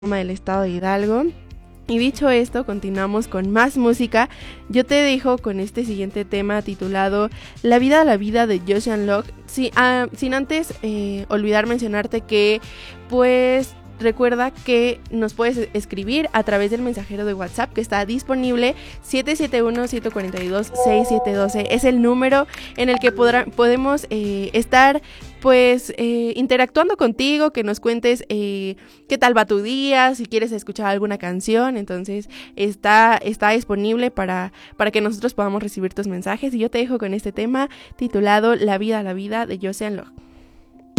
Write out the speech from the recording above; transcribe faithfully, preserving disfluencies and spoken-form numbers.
del estado de Hidalgo. Y dicho esto, continuamos con más música. Yo te dejo con este siguiente tema titulado La vida a la vida de Joseon Locke. Sí, ah, sin antes eh, olvidar mencionarte que pues recuerda que nos puedes escribir a través del mensajero de WhatsApp que está disponible. Siete siete uno, siete cuatro dos, seis siete uno dos es el número en el que podrá, podemos eh, estar pues eh, interactuando contigo, que nos cuentes eh, qué tal va tu día, si quieres escuchar alguna canción. Entonces está, está disponible para, para que nosotros podamos recibir tus mensajes. Y yo te dejo con este tema titulado La vida a la vida de Joseon Locke.